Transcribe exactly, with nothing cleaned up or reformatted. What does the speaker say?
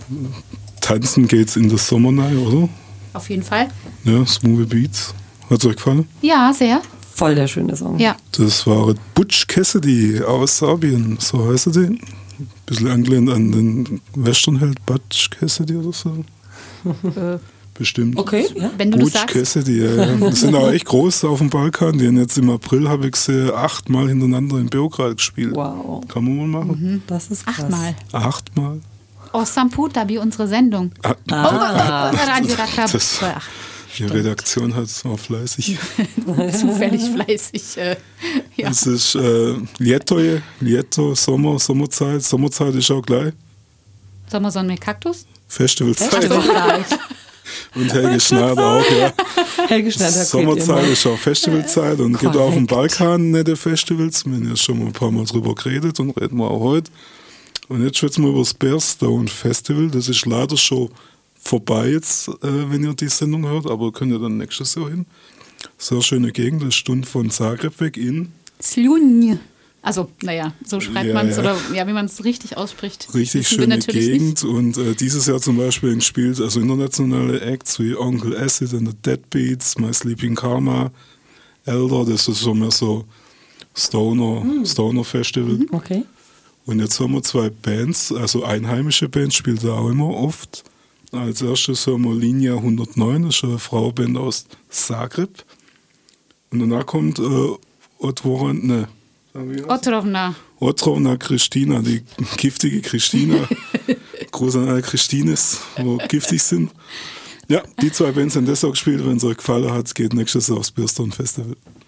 tanzen geht's in das Sommer rein, oder? Auf jeden Fall. Ja, Smoothie Beats. Hat's euch gefallen? Ja, sehr. Voll der schöne Song. Ja. Das war Butch Cassidy aus Serbien, so heißt die. Ein bisschen angelehnt an den Westernheld Butch Cassidy oder so. Bestimmt. Okay, ja. Wenn du Butch das sagst. Cassidy, ja, ja. Die sind auch echt groß auf dem Balkan. Die haben jetzt im April, habe ich gesehen, achtmal hintereinander in Beograd gespielt. Wow. Kann man mal machen. Mhm. Das ist krass. Achtmal. Achtmal. Oh, Samputa, wie unsere Sendung. Ah, Ah. Oh, Radio Rakab. Das- Ach, Die Redaktion hat es auch fleißig. zufällig fleißig. Äh, ja. Es ist äh, Lieto, Lieto, Sommer, Sommerzeit. Sommerzeit ist auch gleich. Sommersonnen mit Kaktus? Festivalzeit. Vielleicht. Und Helge Schneider auch, ja. Helge Schneider Sommerzeit ist auch Festivalzeit und gibt auch im Korrekt. Balkan nette Festivals. Wir haben ja schon mal ein paar Mal drüber geredet und reden wir auch heute. Und jetzt schwätzen wir über das Bearstone Festival. Das ist leider schon vorbei jetzt, äh, wenn ihr die Sendung hört, aber könnt ihr dann nächstes Jahr hin. Sehr schöne Gegend, eine Stunde von Zagreb weg in. Slunj. Also, naja, so schreibt Ja, man es ja. oder ja, wie man es richtig ausspricht. Richtig wissen wir schöne natürlich Gegend und äh, dieses Jahr zum Beispiel gespielt, also internationale Acts wie Uncle Acid and the Deadbeats, My Sleeping Karma, Elder, das ist so mehr so Stoner, Hm. Stoner Festival. Okay. Und jetzt haben wir zwei Bands, also einheimische Bands spielt da auch immer oft. Als erstes hören wir Linja hundertneun, das ist eine Frauenband aus Zagreb. Und danach kommt äh, Otvoran, ne, wie heißt Otrovna. Otrovna Christina, die giftige Christina. Gruß an alle Christines, wo giftig sind. Ja, die zwei Bands haben das auch gespielt. Wenn es euch gefallen hat, geht nächstes Jahr aufs Bearstone Festival.